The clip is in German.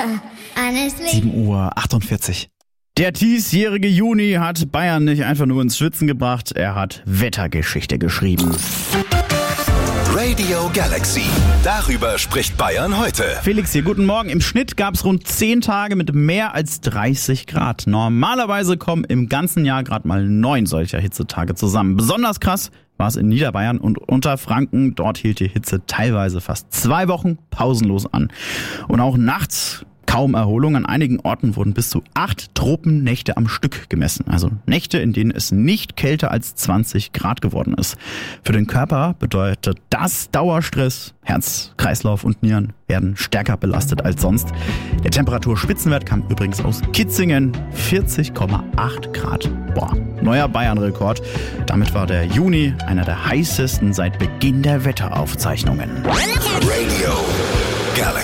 Honestly. 7:48 Uhr. Der diesjährige Juni hat Bayern nicht einfach nur ins Schwitzen gebracht, er hat Wettergeschichte geschrieben. Radio Galaxy. Darüber spricht Bayern heute. Felix hier, guten Morgen. Im Schnitt gab es rund 10 Tage mit mehr als 30 Grad. Normalerweise kommen im ganzen Jahr gerade mal 9 solcher Hitzetage zusammen. Besonders krass war es in Niederbayern und Unterfranken. Dort hielt die Hitze teilweise fast 2 Wochen pausenlos an. Und auch nachts kaum Erholung. An einigen Orten wurden bis zu 8 Tropennächte am Stück gemessen. Also Nächte, in denen es nicht kälter als 20 Grad geworden ist. Für den Körper bedeutet das Dauerstress. Herz, Kreislauf und Nieren werden stärker belastet als sonst. Der Temperaturspitzenwert kam übrigens aus Kitzingen. 40,8 Grad. Boah, neuer Bayern-Rekord. Damit war der Juni einer der heißesten seit Beginn der Wetteraufzeichnungen. Radio Galaxy.